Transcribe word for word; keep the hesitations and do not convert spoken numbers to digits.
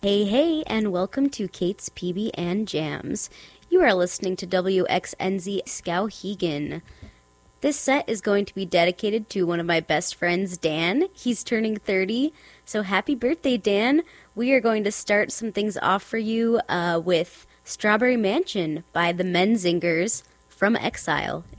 Hey, hey, and welcome to Kate's P B and Jams. You are listening to W X N Z Skowhegan. This set is going to be dedicated to one of my best friends, Dan. He's turning thirty, so happy birthday, Dan. We are going to start some things off for you uh, with Strawberry Mansion by the Menzingers from Exile.